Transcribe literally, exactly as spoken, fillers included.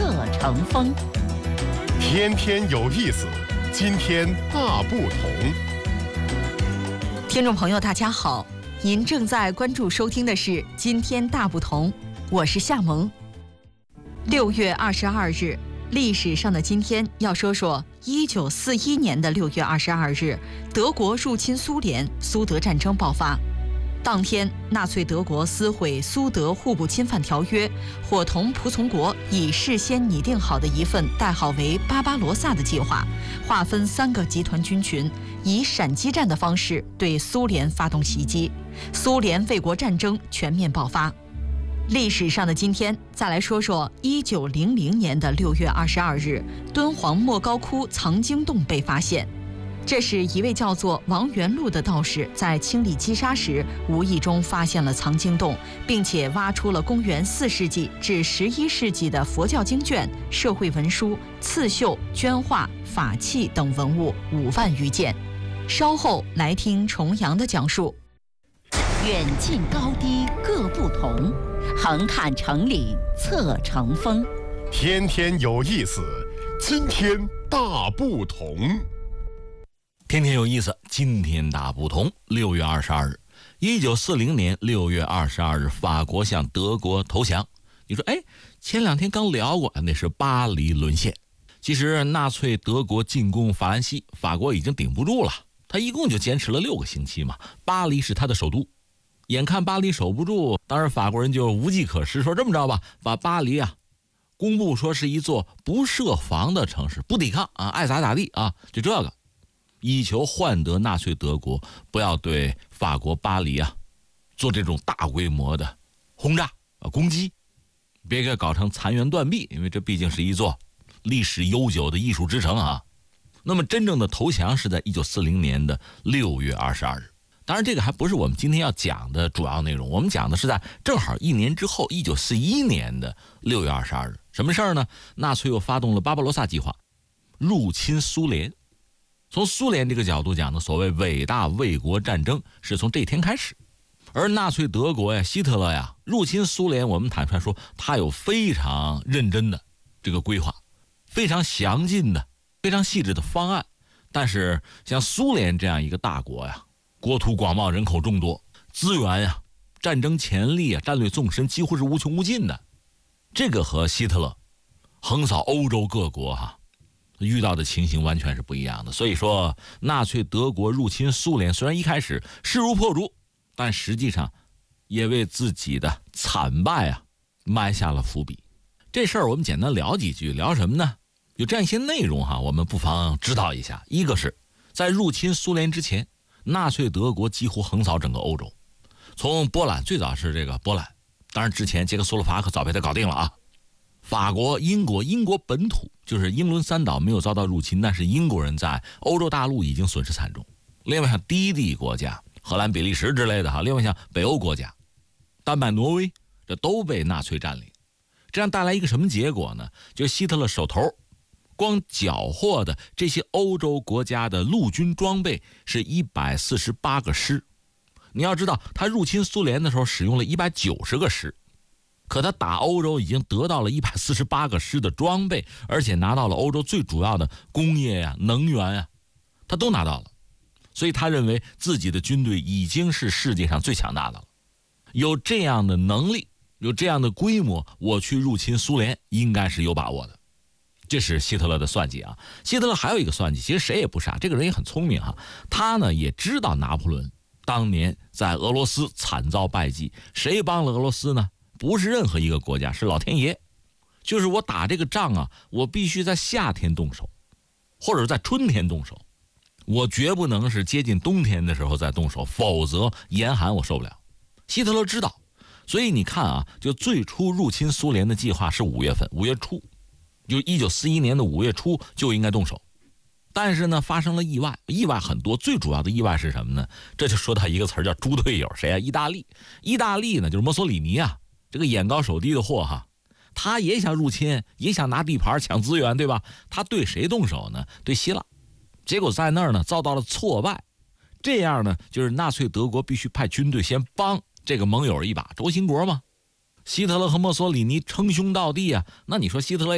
侧成峰。 天天有意思，今天大不同。 听众朋友大家好，您正在关注收听的是《今天大不同》，我是夏萌。六月二十二日，历史上的今天要说说一九四一年的六月二十二日，德国入侵苏联，苏德战争爆发。当天，纳粹德国撕毁苏德互不侵犯条约，伙同仆从国以事先拟定好的一份代号为“巴巴罗萨”的计划，划分三个集团军群，以闪击战的方式对苏联发动袭击，苏联卫国战争全面爆发。历史上的今天，再来说说一九零零年的六月二十二日，敦煌莫高窟藏经洞被发现。这是一位叫做王元禄的道士在清理积沙时，无意中发现了藏经洞，并且挖出了公元四世纪至十一世纪的佛教经卷、社会文书、刺绣、绢画、法器等文物五万余件。稍后来听重阳的讲述。 远近高低各不同，横看成岭侧成峰。 天天有意思，今天大不同。 天天有意思，今天大不同。六月二十二日，一九四零年六月二十二日，法国向德国投降。你说，哎，前两天刚聊过，那是巴黎沦陷。其实纳粹德国进攻法兰西，法国已经顶不住了，他一共就坚持了六个星期嘛。巴黎是他的首都，眼看巴黎守不住，当然法国人就无计可施，说这么着吧，把巴黎啊公布说是一座不设防的城市，不抵抗啊，爱咋咋地啊，就这个。以求换得纳粹德国不要对法国巴黎啊做这种大规模的轰炸啊攻击，别给搞成残垣断壁，因为这毕竟是一座历史悠久的艺术之城啊。那么真正的投降是在一九四零年的六月二十二日。当然这个还不是我们今天要讲的主要内容，我们讲的是在正好一年之后一九四一年的六月二十二日。什么事儿呢？纳粹又发动了巴巴罗萨计划，入侵苏联。从苏联这个角度讲呢，所谓伟大卫国战争是从这天开始。而纳粹德国呀，希特勒呀，入侵苏联，我们坦率说，他有非常认真的这个规划，非常详尽的、非常细致的方案。但是像苏联这样一个大国呀，国土广袤，人口众多，资源呀、战争潜力啊、战略纵深几乎是无穷无尽的。这个和希特勒横扫欧洲各国哈、啊。遇到的情形完全是不一样的。所以说纳粹德国入侵苏联，虽然一开始势如破竹，但实际上也为自己的惨败啊埋下了伏笔。这事儿我们简单聊几句，聊什么呢？有这样一些内容哈，我们不妨知道一下。一个是在入侵苏联之前，纳粹德国几乎横扫整个欧洲，从波兰，最早是这个波兰，当然之前捷克斯洛伐克早被他搞定了啊。法国、英国，英国本土就是英伦三岛没有遭到入侵，但是英国人在欧洲大陆已经损失惨重。另外像低地国家，荷兰、比利时之类的哈，另外像北欧国家，丹麦、挪威，这都被纳粹占领。这样带来一个什么结果呢？就希特勒手头光缴获的这些欧洲国家的陆军装备是一百四十八个师。你要知道，他入侵苏联的时候使用了一百九十个师。可他打欧洲已经得到了一百四十八个师的装备，而且拿到了欧洲最主要的工业呀、能源呀，他都拿到了。所以他认为自己的军队已经是世界上最强大的了，有这样的能力，有这样的规模，我去入侵苏联应该是有把握的。这是希特勒的算计啊。希特勒还有一个算计，其实谁也不傻，这个人也很聪明哈。他呢也知道拿破仑当年在俄罗斯惨遭败绩，谁帮了俄罗斯呢？不是任何一个国家，是老天爷。就是我打这个仗啊，我必须在夏天动手，或者在春天动手，我绝不能是接近冬天的时候再动手，否则严寒我受不了。希特勒知道，所以你看啊，就最初入侵苏联的计划是五月份，五月初，就一九四一年的五月初就应该动手。但是呢，发生了意外，意外很多，最主要的意外是什么呢？这就说到一个词儿叫猪队友，谁啊？意大利。意大利呢，就是墨索里尼啊。这个眼高手低的货哈，他也想入侵，也想拿地盘抢资源，对吧？他对谁动手呢？对希腊。结果在那儿呢遭到了挫败，这样呢就是纳粹德国必须派军队先帮这个盟友一把，轴心国嘛。希特勒和墨索里尼称兄道弟啊，那你说希特勒